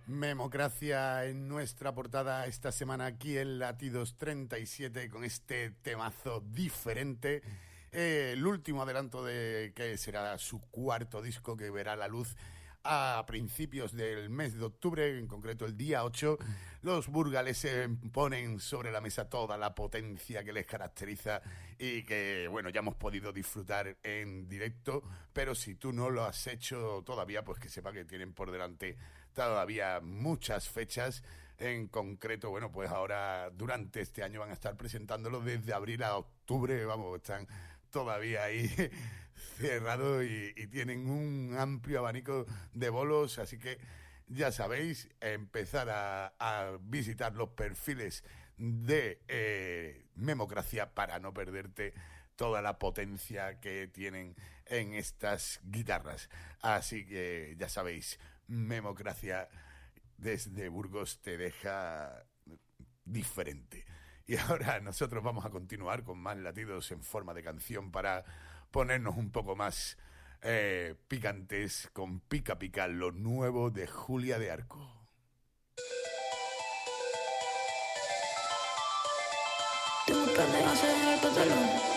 Memocracia en nuestra portada esta semana aquí en Latidos 37 con este temazo diferente. El último adelanto de que será su cuarto disco que verá la luz a principios del mes de octubre, en concreto el día 8, los burgaleses ponen sobre la mesa toda la potencia que les caracteriza y que, bueno, ya hemos podido disfrutar en directo, pero si tú no lo has hecho todavía, pues que sepa que tienen por delante todavía muchas fechas. En concreto, bueno, pues ahora durante este año van a estar presentándolo desde abril a octubre, vamos, están todavía ahí cerrados y tienen un amplio abanico de bolos, así que ya sabéis, empezar a visitar los perfiles de Memocracia para no perderte toda la potencia que tienen en estas guitarras. Así que ya sabéis, Memocracia desde Burgos te deja diferente. Y ahora nosotros vamos a continuar con más latidos en forma de canción para ponernos un poco más picantes con Pica Pica, lo nuevo de Julia de Arco. Tengo planes de hacer el pantalón.